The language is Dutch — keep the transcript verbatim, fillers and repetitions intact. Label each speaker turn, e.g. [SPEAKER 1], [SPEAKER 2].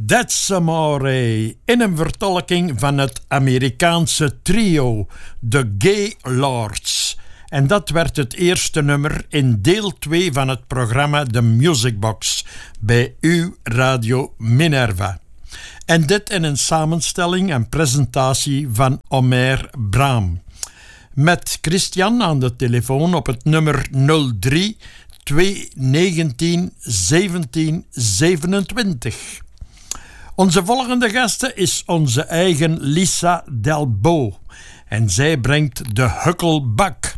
[SPEAKER 1] That's Amore, in een vertolking van het Amerikaanse trio, The Gaylords. En dat werd het eerste nummer in deel twee van het programma The Music Box bij uw Radio Minerva. En dit in een samenstelling en presentatie van Omer Braam. Met Christian aan de telefoon op het nummer nul drie twee negentien zeventien zevenentwintig. Onze volgende gaste is onze eigen Lisa Delbo en zij brengt de Huckelbak.